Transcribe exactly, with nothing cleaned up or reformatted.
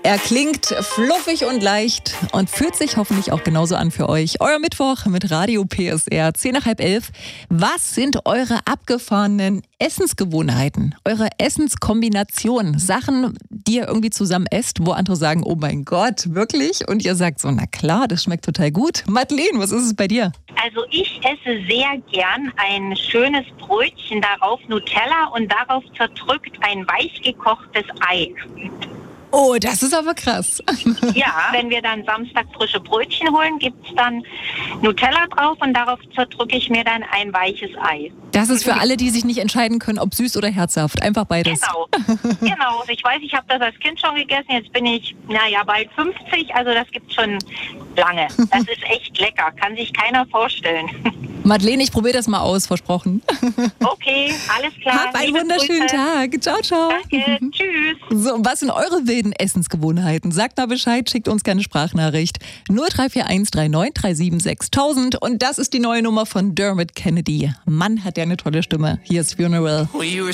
Er klingt fluffig und leicht und fühlt sich hoffentlich auch genauso an für euch. Euer Mittwoch mit Radio P S R, zehn nach halb elf. Was sind eure abgefahrenen Essensgewohnheiten? Eure Essenskombination? Sachen, die ihr irgendwie zusammen esst, wo andere sagen, oh mein Gott, wirklich? Und ihr sagt so, na klar, das schmeckt total gut. Madeleine, was ist es bei dir? Also ich esse sehr gern ein schönes Brötchen, darauf Nutella und darauf zerdrückt ein weich gekochtes Ei. Oh, das ist aber krass. Ja, wenn wir dann Samstag frische Brötchen holen, gibt es dann Nutella drauf und darauf zerdrücke ich mir dann ein weiches Ei. Das ist für alle, die sich nicht entscheiden können, ob süß oder herzhaft. Einfach beides. Genau, genau. Ich weiß, ich habe das als Kind schon gegessen. Jetzt bin ich, naja, bald fünfzig. Also das gibt es schon lange. Das ist echt lecker. Kann sich keiner vorstellen. Madeleine, ich probiere das mal aus, versprochen. Okay, alles klar. Hab einen Liebe wunderschönen Grüße. Tag. Ciao, ciao. Danke, tschüss. So, was sind eure wilden Essensgewohnheiten? Sagt mal Bescheid, schickt uns gerne Sprachnachricht. null drei vier eins drei neun drei sieben sechs null null null. Und das ist die neue Nummer von Dermot Kennedy. Mann, hat der eine tolle Stimme. Hier ist Funeral.